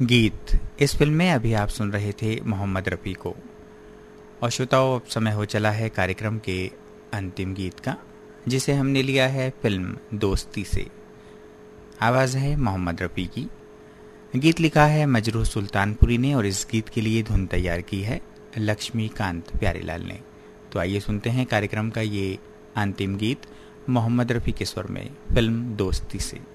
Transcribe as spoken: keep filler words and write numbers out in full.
गीत। इस फिल्म में अभी आप सुन रहे थे मोहम्मद रफ़ी को। और श्रोताओं, अब समय हो चला है कार्यक्रम के अंतिम गीत का, जिसे हमने लिया है फिल्म दोस्ती से। आवाज़ है मोहम्मद रफ़ी की। गीत लिखा है मजरूह सुल्तानपुरी ने और इस गीत के लिए धुन तैयार की है लक्ष्मीकांत प्यारेलाल ने। तो आइए सुनते हैं कार्यक्रम का ये अंतिम गीत मोहम्मद रफ़ी के स्वर में, फिल्म दोस्ती से।